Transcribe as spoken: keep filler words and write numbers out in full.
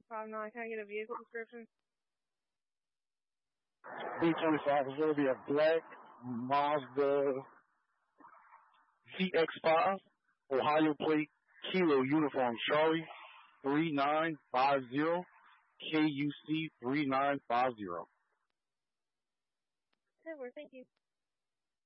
five nine. Can I get a vehicle description? B twenty-five is going to be a black Mazda C X five, Ohio plate, Kilo Uniform Charlie, three nine five zero, K U C three nine five zero. Okay, well, thank you.